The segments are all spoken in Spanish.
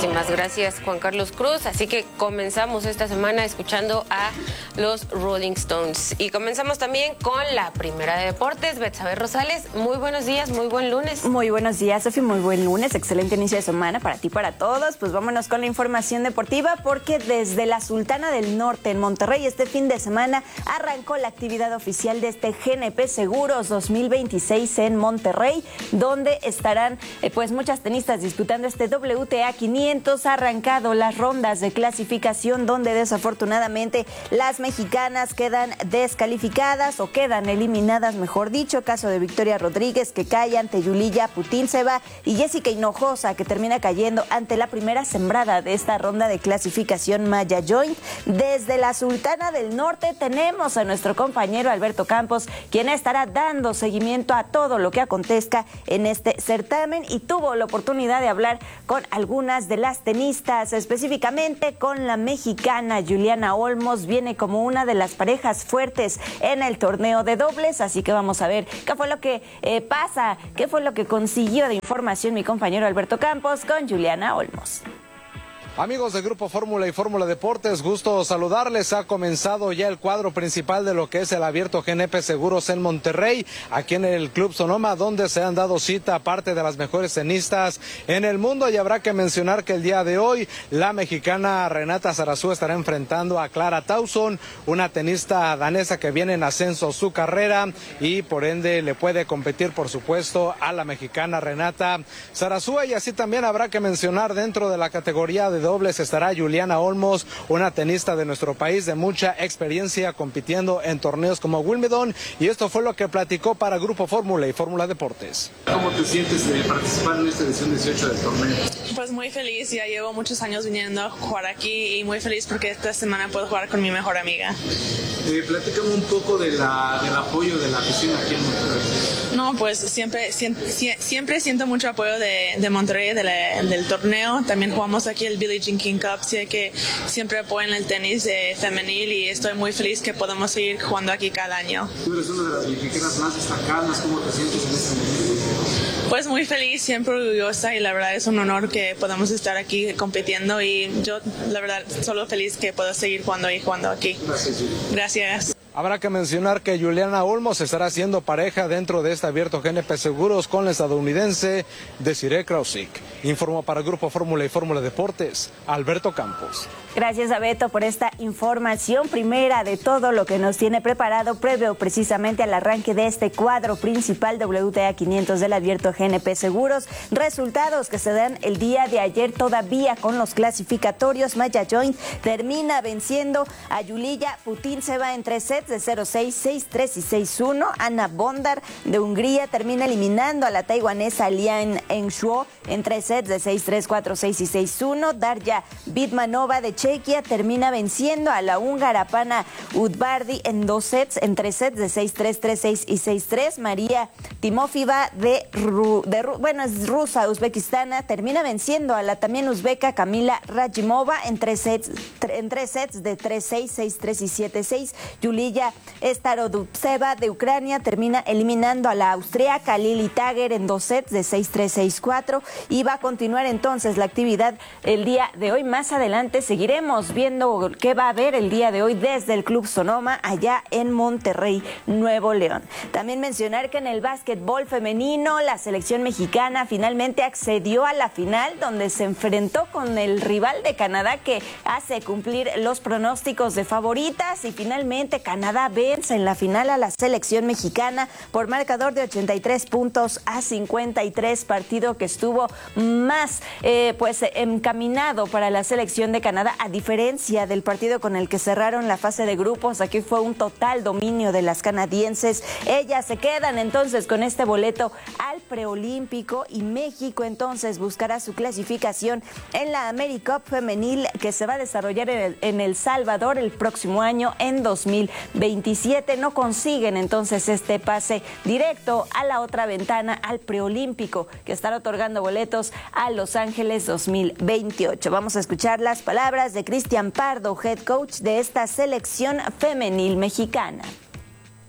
Muchísimas gracias, Juan Carlos Cruz. Así que comenzamos esta semana escuchando a los Rolling Stones. Y comenzamos también con la primera de deportes. Betsabe Rosales, muy buenos días, muy buen lunes. Muy buenos días, Sofi, muy buen lunes. Excelente inicio de semana para ti, para todos. Pues vámonos con la información deportiva, porque desde la Sultana del Norte en Monterrey este fin de semana arrancó la actividad oficial de este GNP Seguros 2026 en Monterrey, donde estarán pues muchas tenistas disputando este WTA 500. Ha arrancado las rondas de clasificación, donde desafortunadamente las mexicanas quedan descalificadas o quedan eliminadas, mejor dicho. Caso de Victoria Rodríguez, que cae ante Yuliya Putintseva, y Jessica Hinojosa, que termina cayendo ante la primera sembrada de esta ronda de clasificación, Maya Joint. Desde la Sultana del Norte tenemos a nuestro compañero Alberto Campos, quien estará dando seguimiento a todo lo que acontezca en este certamen, y tuvo la oportunidad de hablar con algunas de las tenistas, específicamente con la mexicana Juliana Olmos. Viene como una de las parejas fuertes en el torneo de dobles, así que vamos a ver qué fue lo que pasa, qué fue lo que consiguió de información mi compañero Alberto Campos con Juliana Olmos. Amigos de Grupo Fórmula y Fórmula Deportes, gusto saludarles. Ha comenzado ya el cuadro principal de lo que es el abierto GNP Seguros en Monterrey, aquí en el Club Sonoma, donde se han dado cita parte de las mejores tenistas en el mundo. Y habrá que mencionar que el día de hoy la mexicana Renata Zarazú estará enfrentando a Clara Tauson, una tenista danesa que viene en ascenso su carrera y por ende le puede competir, por supuesto, a la mexicana Renata Zarazú. Y así también habrá que mencionar dentro de la categoría de dobles estará Juliana Olmos, una tenista de nuestro país de mucha experiencia compitiendo en torneos como Wimbledon, y esto fue lo que platicó para Grupo Fórmula y Fórmula Deportes. ¿Cómo te sientes de participar en esta edición 18 del torneo? Pues muy feliz, ya llevo muchos años viniendo a jugar aquí y muy feliz porque esta semana puedo jugar con mi mejor amiga. Platícame un poco del apoyo de la afición aquí en Monterrey. No, pues siempre siento mucho apoyo de Monterrey, del torneo. También jugamos aquí el Billie Jean King Cup, sé que siempre apoyan el tenis femenil y estoy muy feliz que podamos seguir jugando aquí cada año. Tú eres una de las mexicanas más destacadas, ¿cómo te sientes en este momento? Pues muy feliz, siempre orgullosa, y la verdad es un honor que podamos estar aquí compitiendo, y yo la verdad solo feliz que puedo seguir jugando aquí. Gracias. Gracias. Habrá que mencionar que Juliana Olmos estará haciendo pareja dentro de este abierto GNP Seguros con la estadounidense Desiree Krausik. Informó para Grupo Fórmula y Fórmula Deportes, Alberto Campos. Gracias a Beto por esta información primera de todo lo que nos tiene preparado previo precisamente al arranque de este cuadro principal WTA 500 del abierto GNP Seguros. Resultados que se dan el día de ayer todavía con los clasificatorios. Maya Joint termina venciendo a Yuliya Putintseva en 3 sets de 0-6, 6-3 y 6-1. Ana Bondar de Hungría termina eliminando a la taiwanesa Lian Enshuo en 3 sets de 6-3, 4-6 y 6-1. Darya Bitmanova de Chequia termina venciendo a la húngara Pana Udvardi en 2 sets, en 3 sets de 6-3, 3-6 y 6-3. María Timofeva es rusa, uzbekistana, termina venciendo a la también uzbeca Kamila Rajimova en 3 sets de 3-6, 6-3 y 7-6. Yuliya Starodubtseva de Ucrania termina eliminando a la austriaca Lili Tager en 2 sets de 6-3, 6-4, y va a continuar entonces la actividad el día de hoy. Más adelante seguiremos viendo qué va a haber el día de hoy desde el Club Sonoma allá en Monterrey, Nuevo León. También mencionar que en el básquetbol femenino la selección mexicana finalmente accedió a la final, donde se enfrentó con el rival de Canadá, que hace cumplir los pronósticos de favoritas, y finalmente Canadá vence en la final a la selección mexicana por marcador de 83 puntos a 53, partido que estuvo más encaminado para la selección de Canadá, a diferencia del partido con el que cerraron la fase de grupos. Aquí fue un total dominio de las canadienses. Ellas se quedan entonces con este boleto al preolímpico, y México entonces buscará su clasificación en la AmeriCup femenil, que se va a desarrollar en El Salvador el próximo año, en 2027. No consiguen entonces este pase directo a la otra ventana, al preolímpico, que estará otorgando boletos a Los Ángeles 2028. Vamos a escuchar las palabras de Cristian Pardo, head coach de esta selección femenil mexicana.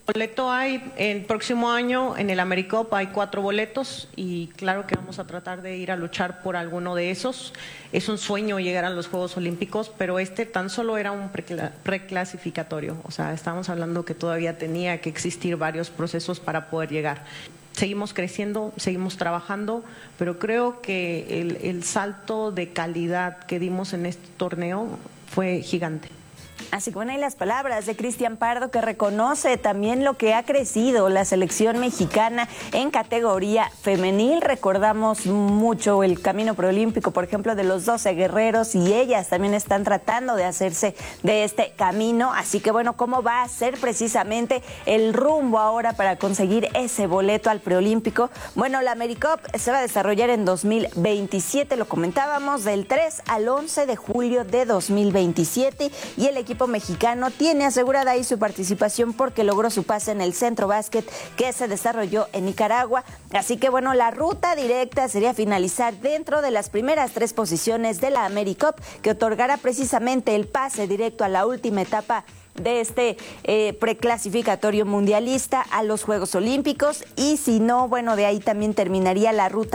Boleto hay el próximo año en el AmeriCup, hay 4 boletos y claro que vamos a tratar de ir a luchar por alguno de esos. Es un sueño llegar a los Juegos Olímpicos, pero este tan solo era un preclasificatorio. O sea, estamos hablando que todavía tenía que existir varios procesos para poder llegar. Seguimos creciendo, seguimos trabajando, pero creo que el salto de calidad que dimos en este torneo fue gigante. Así que bueno, hay las palabras de Cristian Pardo, que reconoce también lo que ha crecido la selección mexicana en categoría femenil. Recordamos mucho el camino preolímpico, por ejemplo, de los 12 guerreros, y ellas también están tratando de hacerse de este camino. Así que bueno, ¿cómo va a ser precisamente el rumbo ahora para conseguir ese boleto al preolímpico? Bueno, la AmeriCup se va a desarrollar en 2027, lo comentábamos, del 3 al 11 de julio de 2027, y el equipo mexicano tiene asegurada ahí su participación porque logró su pase en el Centro Básquet que se desarrolló en Nicaragua. Así que bueno, la ruta directa sería finalizar dentro de las primeras 3 posiciones de la AmeriCup, que otorgará precisamente el pase directo a la última etapa de este preclasificatorio mundialista a los Juegos Olímpicos. Y si no, bueno, de ahí también terminaría la ruta